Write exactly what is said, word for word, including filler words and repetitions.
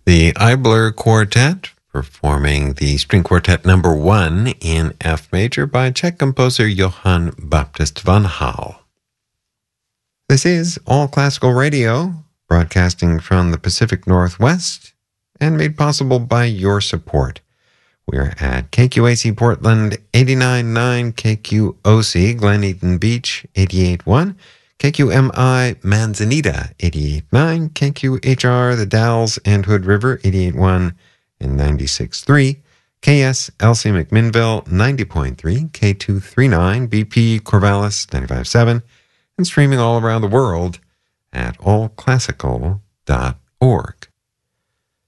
The Eibler Quartet, performing the string quartet number one in F major by Czech composer Johann Baptist van Hal. This is All Classical Radio, broadcasting from the Pacific Northwest and made possible by your support. We're at K Q A C Portland eighty-nine point nine, K Q O C Glen Eden Beach eighty-eight point one, K Q M I Manzanita eighty-eight point nine, K Q H R The Dalles and Hood River eighty-eight point one and ninety-six point three, K S L C McMinnville ninety point three, K two thirty-nine, B P Corvallis ninety-five point seven, and streaming all around the world at all classical dot org.